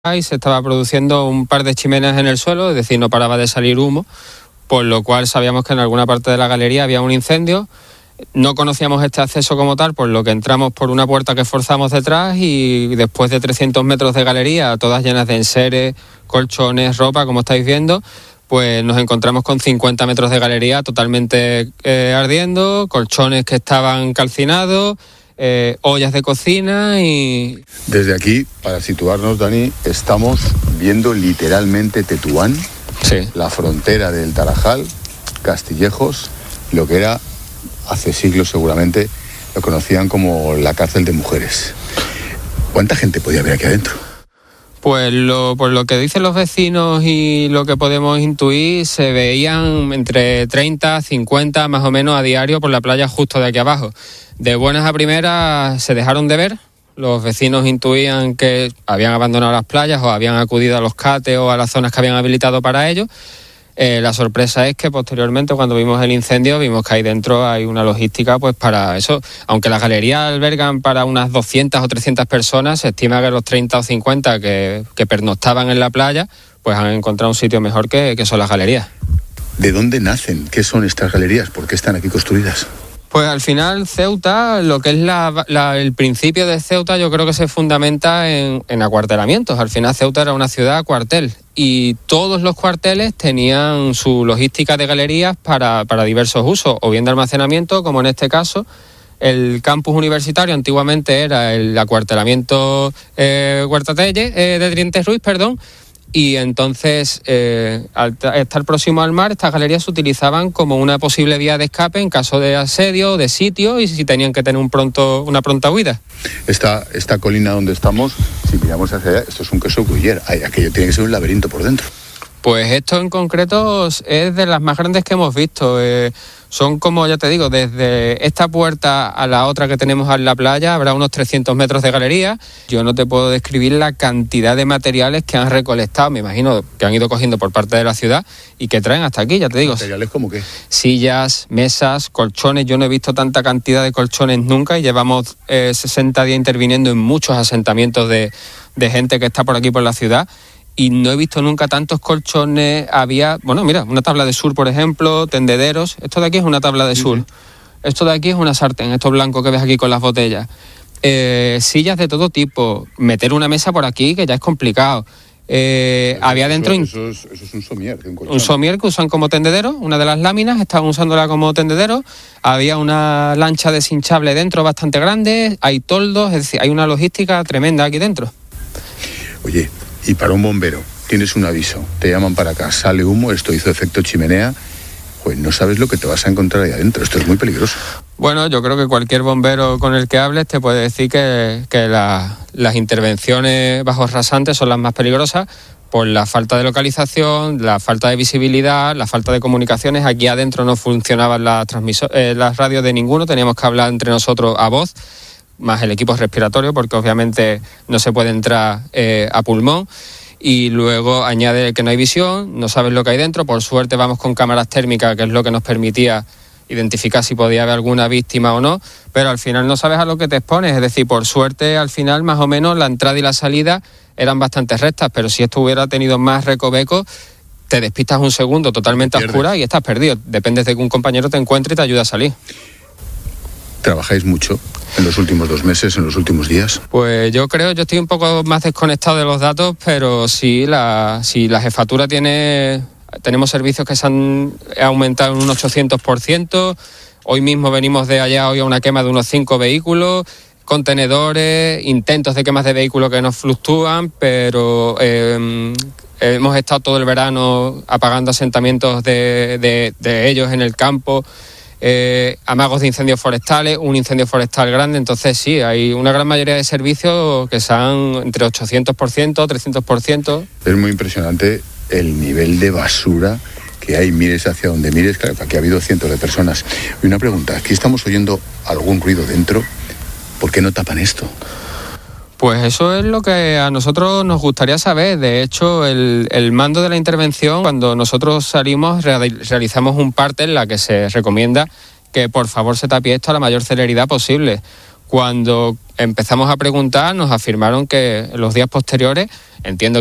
y se estaba produciendo un par de chimeneas en el suelo, es decir, no paraba de salir humo, por lo cual sabíamos que en alguna parte de la galería había un incendio. No conocíamos este acceso como tal, por lo que entramos por una puerta que forzamos detrás y después de 300 metros de galería, todas llenas de enseres, colchones, ropa, como estáis viendo, pues nos encontramos con 50 metros de galería totalmente ardiendo, colchones que estaban calcinados, ollas de cocina y... Desde aquí, para situarnos, Dani, estamos viendo literalmente Tetuán, sí, la frontera del Tarajal, Castillejos, lo que era, hace siglos seguramente, lo conocían como la cárcel de mujeres. ¿Cuánta gente podía haber aquí adentro? Pues por lo que dicen los vecinos y lo que podemos intuir, se veían entre 30, 50 más o menos a diario por la playa justo de aquí abajo. De buenas a primeras se dejaron de ver, los vecinos intuían que habían abandonado las playas o habían acudido a los cates o a las zonas que habían habilitado para ello. La sorpresa es que posteriormente, cuando vimos el incendio, vimos que ahí dentro hay una logística pues para eso. Aunque las galerías albergan para unas 200 o 300 personas, se estima que los 30 o 50 que pernoctaban en la playa pues han encontrado un sitio mejor que son las galerías. ¿De dónde nacen? ¿Qué son estas galerías? ¿Por qué están aquí construidas? Pues al final Ceuta, lo que es el principio de Ceuta, yo creo que se fundamenta en acuartelamientos. Al final Ceuta era una ciudad cuartel y todos los cuarteles tenían su logística de galerías para diversos usos, o bien de almacenamiento, como en este caso. El campus universitario antiguamente era el acuartelamiento Huertatelle, de Dientes Ruiz, y entonces, al estar próximo al mar, estas galerías se utilizaban como una posible vía de escape en caso de asedio, de sitio, y si tenían que tener una pronta huida. Esta colina donde estamos, si miramos hacia allá, esto es un queso gruyère. Aquello tiene que ser un laberinto por dentro. Pues esto en concreto es de las más grandes que hemos visto. Son, como ya te digo, desde esta puerta a la otra que tenemos en la playa habrá unos 300 metros de galería. Yo no te puedo describir la cantidad de materiales que han recolectado, me imagino que han ido cogiendo por parte de la ciudad y que traen hasta aquí, ya te digo. ¿Materiales como qué? Sillas, mesas, colchones. Yo no he visto tanta cantidad de colchones nunca y llevamos 60 días interviniendo en muchos asentamientos de gente que está por aquí por la ciudad. Y no he visto nunca tantos colchones. Había, mira, una tabla de sur, por ejemplo, tendederos. Esto de aquí es una tabla de sur. Esto de aquí es una sartén, esto blanco que ves aquí con las botellas. Sillas de todo tipo. Meter una mesa por aquí, que ya es complicado. Había dentro... Eso es un somier de un colchón. Un somier que usan como tendedero, una de las láminas, estaban usándola como tendedero. Había una lancha deshinchable dentro bastante grande, hay toldos, es decir, hay una logística tremenda aquí dentro. Oye, y para un bombero, tienes un aviso, te llaman para acá, sale humo, esto hizo efecto chimenea, pues no sabes lo que te vas a encontrar ahí adentro, esto es muy peligroso. Bueno, yo creo que cualquier bombero con el que hables te puede decir que las intervenciones bajo rasantes son las más peligrosas por la falta de localización, la falta de visibilidad, la falta de comunicaciones. Aquí adentro no funcionaban las radios de ninguno, teníamos que hablar entre nosotros a voz, más el equipo respiratorio, porque obviamente no se puede entrar a pulmón. Y luego añade que no hay visión, no sabes lo que hay dentro. Por suerte vamos con cámaras térmicas, que es lo que nos permitía identificar si podía haber alguna víctima o no, pero al final no sabes a lo que te expones. Es decir, por suerte al final más o menos la entrada y la salida eran bastante rectas, pero si esto hubiera tenido más recovecos, te despistas un segundo totalmente a oscuras y estás perdido. Dependes de que un compañero te encuentre y te ayude a salir. ¿Trabajáis mucho en los últimos 2 meses, en los últimos días? Pues yo estoy un poco más desconectado de los datos, pero sí, la jefatura tenemos servicios que se han aumentado en un 800%. Hoy mismo venimos de allá hoy a una quema de unos 5 vehículos, contenedores, intentos de quemas de vehículos que nos fluctúan, pero hemos estado todo el verano apagando asentamientos de ellos en el campo. Amagos de incendios forestales, un incendio forestal grande, entonces sí, hay una gran mayoría de servicios que están entre 800%, 300%. Es muy impresionante el nivel de basura que hay, mires hacia donde mires, claro, aquí ha habido cientos de personas. Y una pregunta, aquí estamos oyendo algún ruido dentro, ¿por qué no tapan esto? Pues eso es lo que a nosotros nos gustaría saber. De hecho, el mando de la intervención, cuando nosotros salimos, realizamos un parte en la que se recomienda que por favor se tape esto a la mayor celeridad posible. Cuando empezamos a preguntar, nos afirmaron que en los días posteriores, entiendo